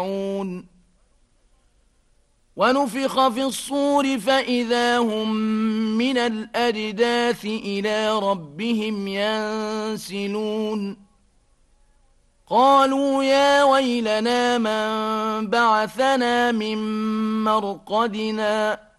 ونفخ في الصور فإذا هم من الأجداث إلى ربهم ينسلون قالوا يا ويلنا من بعثنا من مرقدنا